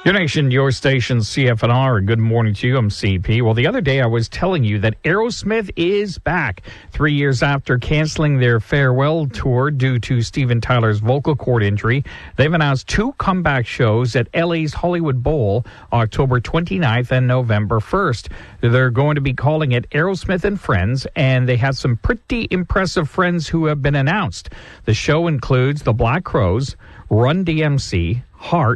Your nation, your station, CFNR, and good morning to you. I'm CP. Well, the other day I was telling you that Aerosmith is back 3 years after canceling their farewell tour due to Steven Tyler's vocal cord injury. They've announced 2 comeback shows at LA's Hollywood Bowl, October 29th and November 1st. They're going to be calling it Aerosmith and Friends, and they have some pretty impressive friends who have been announced. The show includes the Black Crowes, Run DMC, Heart,